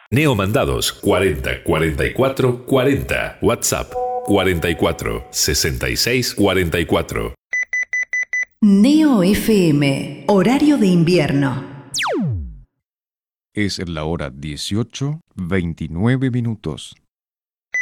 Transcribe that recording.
Neomandados 40 44 40. WhatsApp 44 66 44. Neo FM, horario de invierno. Es la hora 18:29 minutos.